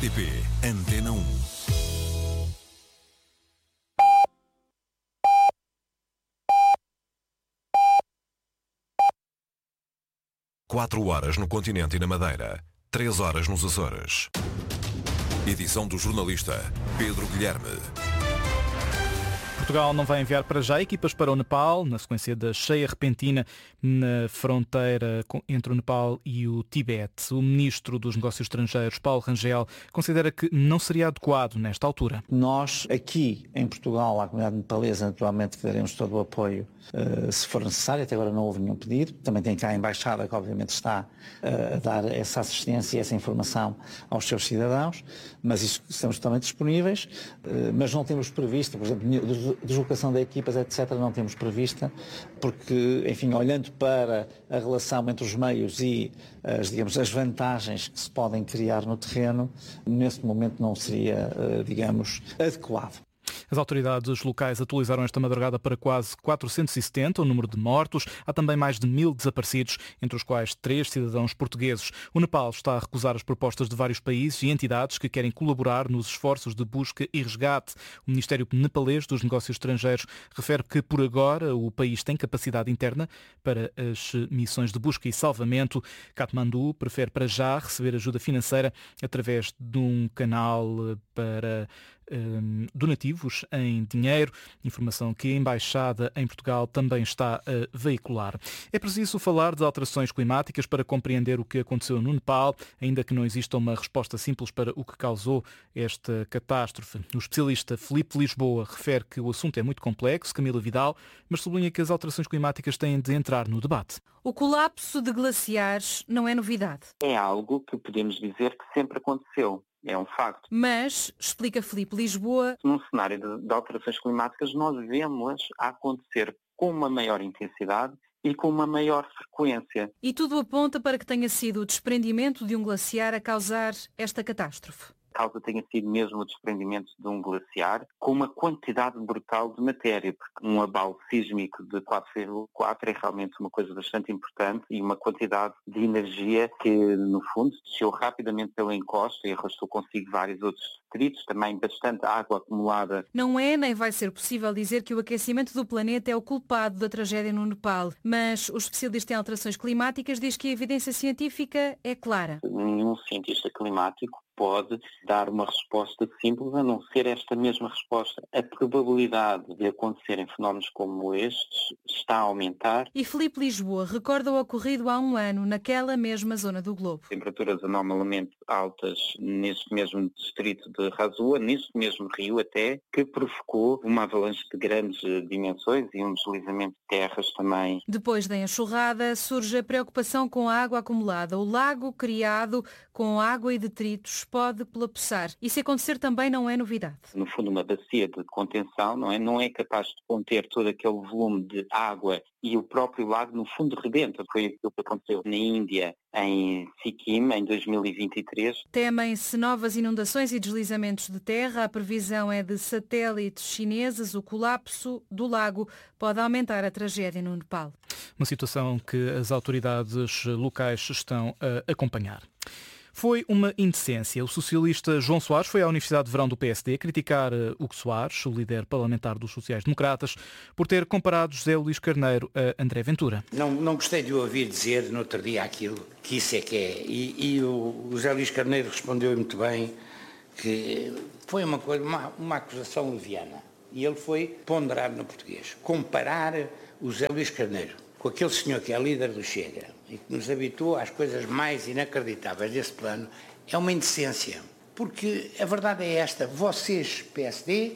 RTP Antena 1. Quatro horas no continente e na Madeira, 3 horas nos Açores. Edição do jornalista Pedro Guilherme. Portugal não vai enviar para já equipas para o Nepal, na sequência da cheia repentina na fronteira entre o Nepal e o Tibete. O ministro dos Negócios Estrangeiros, Paulo Rangel, considera que não seria adequado nesta altura. Nós, aqui em Portugal, à comunidade nepalesa, naturalmente que daremos todo o apoio, se for necessário. Até agora não houve nenhum pedido. Também tem cá a Embaixada, que obviamente está a dar essa assistência e essa informação aos seus cidadãos, mas isso estamos totalmente disponíveis, mas não temos previsto, por exemplo, deslocação de equipas, etc., não temos prevista, porque, enfim, olhando para a relação entre os meios e, as vantagens que se podem criar no terreno, neste momento não seria, adequado. As autoridades locais atualizaram esta madrugada para quase 470 o número de mortos. Há também mais de 1000 desaparecidos, entre os quais 3 cidadãos portugueses. O Nepal está a recusar as propostas de vários países e entidades que querem colaborar nos esforços de busca e resgate. O Ministério Nepalês dos Negócios Estrangeiros refere que, por agora, o país tem capacidade interna para as missões de busca e salvamento. Katmandu prefere para já receber ajuda financeira através de um canal para donativos em dinheiro, informação que a Embaixada em Portugal também está a veicular. É preciso falar de alterações climáticas para compreender o que aconteceu no Nepal, ainda que não exista uma resposta simples para o que causou esta catástrofe. O especialista Filipe Lisboa refere que o assunto é muito complexo, Camila Vidal, mas sublinha que as alterações climáticas têm de entrar no debate. O colapso de glaciares não é novidade. É algo que podemos dizer que sempre aconteceu. É um facto. Mas, explica Filipe Lisboa, num cenário de alterações climáticas, nós vemos-las a acontecer com uma maior intensidade e com uma maior frequência. E tudo aponta para que tenha sido o desprendimento de um glaciar a causar esta catástrofe. A causa tenha sido mesmo o desprendimento de um glaciar com uma quantidade brutal de matéria, porque um abalo sísmico de 4,4 é realmente uma coisa bastante importante e uma quantidade de energia que, no fundo, desceu rapidamente pela encosta e arrastou consigo vários outros detritos, também bastante água acumulada. Não é nem vai ser possível dizer que o aquecimento do planeta é o culpado da tragédia no Nepal, mas o especialista em alterações climáticas diz que a evidência científica é clara. Nenhum cientista climático pode dar uma resposta simples a não ser esta mesma resposta. A probabilidade de acontecerem fenómenos como estes está a aumentar. E Filipe Lisboa recorda o ocorrido há um ano naquela mesma zona do globo. Temperaturas anormalmente altas neste mesmo distrito de Rasua, neste mesmo rio até, que provocou uma avalanche de grandes dimensões e um deslizamento de terras também. Depois da enxurrada surge a preocupação com a água acumulada. O lago criado com água e detritos pode colapsar. E se acontecer também não é novidade. No fundo, uma bacia de contenção não é capaz de conter todo aquele volume de água e o próprio lago, no fundo, rebenta. Foi aquilo que aconteceu na Índia, em Sikkim, em 2023. Temem-se novas inundações e deslizamentos de terra. A previsão é de satélites chineses. O colapso do lago pode aumentar a tragédia no Nepal. Uma situação que as autoridades locais estão a acompanhar. Foi uma indecência. O socialista João Soares foi à Universidade de Verão do PSD criticar Hugo Soares, o líder parlamentar dos sociais-democratas, por ter comparado José Luís Carneiro a André Ventura. Não gostei de o ouvir dizer no outro dia aquilo, que isso é que é. E o José Luís Carneiro respondeu muito bem que foi uma acusação leviana. E ele foi ponderar no português. Comparar o José Luís Carneiro com aquele senhor que é líder do Chega e que nos habituou às coisas mais inacreditáveis desse plano, é uma indecência. Porque a verdade é esta, vocês, PSD,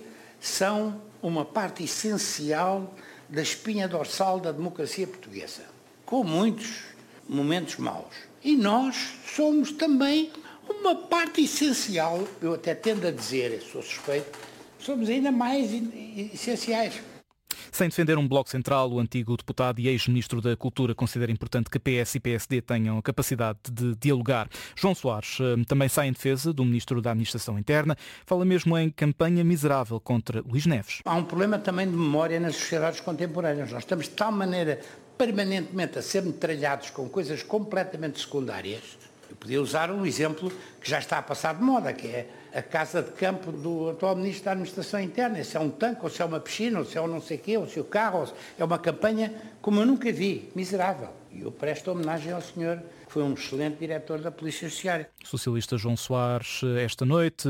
são uma parte essencial da espinha dorsal da democracia portuguesa, com muitos momentos maus. E nós somos também uma parte essencial, eu até tendo a dizer, sou suspeito, somos ainda mais essenciais. Sem defender um bloco central, o antigo deputado e ex-ministro da Cultura considera importante que PS e PSD tenham a capacidade de dialogar. João Soares também sai em defesa do ministro da Administração Interna, fala mesmo em campanha miserável contra Luís Neves. Há um problema também de memória nas sociedades contemporâneas. Nós estamos de tal maneira permanentemente a ser metralhados com coisas completamente secundárias Eu podia usar um exemplo que já está a passar de moda, que é a casa de campo do atual Ministro da Administração Interna. Se é um tanque, ou se é uma piscina, ou se é um não sei o quê, ou se é o carro, ou se é uma campanha como eu nunca vi, miserável. E eu presto homenagem ao senhor, que foi um excelente diretor da Polícia Judiciária. Socialista João Soares, esta noite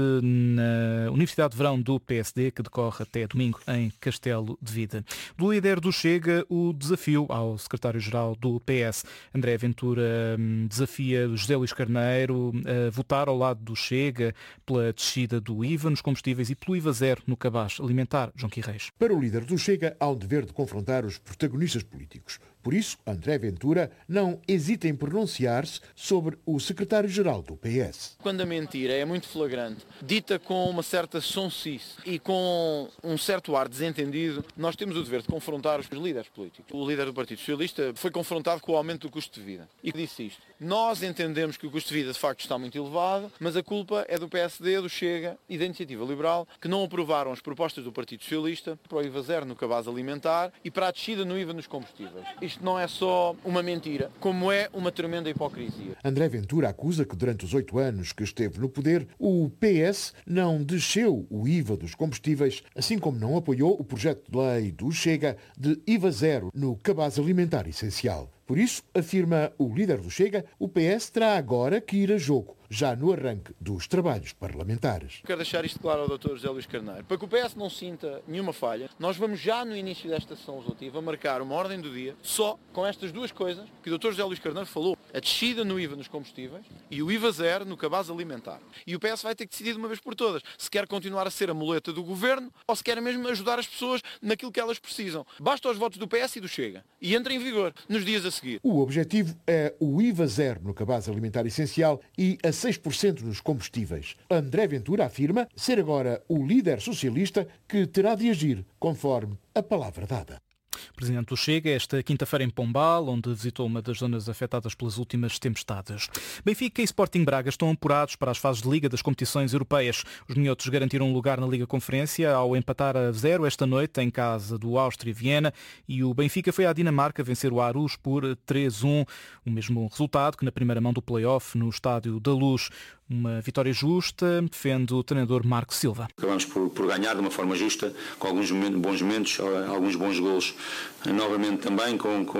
na Universidade de Verão do PSD, que decorre até domingo em Castelo de Vida. Do líder do Chega, o desafio ao secretário-geral do PS. André Ventura desafia José Luís Carneiro a votar ao lado do Chega pela descida do IVA nos combustíveis e pelo IVA zero no cabaz alimentar. João Quirreis. Para o líder do Chega, há um dever de confrontar os protagonistas políticos. Por isso, André Ventura não hesita em pronunciar-se sobre o secretário-geral do PS. Quando a mentira é muito flagrante, dita com uma certa sonsice e com um certo ar desentendido, nós temos o dever de confrontar os líderes políticos. O líder do Partido Socialista foi confrontado com o aumento do custo de vida e disse isto: nós entendemos que o custo de vida de facto está muito elevado, mas a culpa é do PSD, do Chega e da Iniciativa Liberal, que não aprovaram as propostas do Partido Socialista para o IVA zero no cabaz alimentar e para a descida no IVA nos combustíveis. Isto não é só uma mentira, como é uma tremenda hipocrisia. André Ventura acusa que durante os 8 anos que esteve no poder, o PS não desceu o IVA dos combustíveis, assim como não apoiou o projeto de lei do Chega de IVA zero no cabaz alimentar essencial. Por isso, afirma o líder do Chega, o PS terá agora que ir a jogo, já no arranque dos trabalhos parlamentares. Quero deixar isto claro ao Dr. José Luís Carneiro. Para que o PS não sinta nenhuma falha, nós vamos já no início desta sessão legislativa marcar uma ordem do dia só com estas duas coisas que o Dr. José Luís Carneiro falou: a descida no IVA nos combustíveis e o IVA zero no cabaz alimentar. E o PS vai ter que decidir de uma vez por todas se quer continuar a ser a muleta do governo ou se quer mesmo ajudar as pessoas naquilo que elas precisam. Basta os votos do PS e do Chega e entra em vigor nos dias a seguir. O objetivo é o IVA zero no cabaz alimentar essencial e a 6% nos combustíveis. André Ventura afirma ser agora o líder socialista que terá de agir conforme a palavra dada. Presidente do Chega, esta quinta-feira em Pombal, onde visitou uma das zonas afetadas pelas últimas tempestades. Benfica e Sporting Braga estão apurados para as fases de Liga das competições europeias. Os minhotos garantiram um lugar na Liga Conferência ao empatar a 0 esta noite em casa do Áustria Viena, e o Benfica foi à Dinamarca vencer o Aarhus por 3-1, o mesmo resultado que na primeira mão do play-off no Estádio da Luz. Uma vitória justa, defende o treinador Marco Silva. Acabamos por ganhar de uma forma justa, com alguns bons momentos, alguns bons golos, novamente também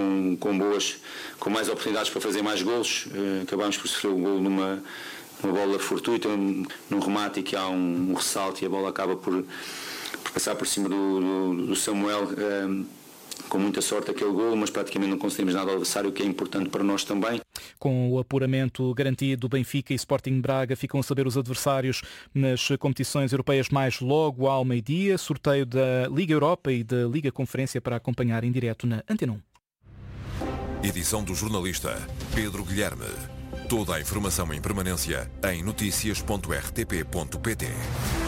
com mais oportunidades para fazer mais golos. Acabamos por sofrer o golo numa bola fortuita, num remate que há um ressalto e a bola acaba por passar por cima do Samuel. Com muita sorte aquele golo, mas praticamente não conseguimos nada ao adversário, o que é importante para nós também. Com o apuramento garantido, Benfica e Sporting Braga ficam a saber os adversários nas competições europeias mais logo ao meio-dia. Sorteio da Liga Europa e da Liga Conferência para acompanhar em direto na Antena 1. Edição do jornalista Pedro Guilherme. Toda a informação em permanência em noticias.rtp.pt.